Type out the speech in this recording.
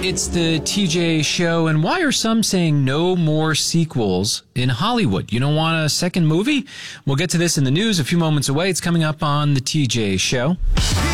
It's the TJ Show, and why are some saying no more sequels in Hollywood? You don't want a second movie? We'll get to this in the news a few moments away. It's coming up on the TJ Show.